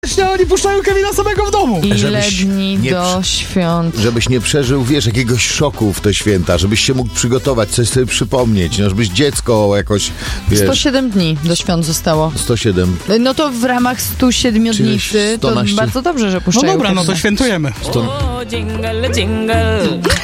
Oni puszczają Kevina samego w domu. Ile dni do świąt? Żebyś nie przeżył, wiesz, jakiegoś szoku w te święta, żebyś się mógł przygotować, coś sobie przypomnieć, no, żebyś dziecko jakoś, wiesz... 107 dni do świąt zostało. 107. No to w ramach 107 dnicy to bardzo dobrze, że puszczają. No dobra, no to Kevina. świętujemy. Oh, jingle, jingle.